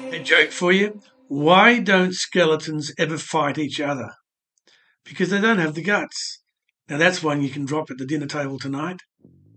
A joke for you. Why don't skeletons ever fight each other? Because they don't have the guts. Now that's one you can drop at the dinner table tonight.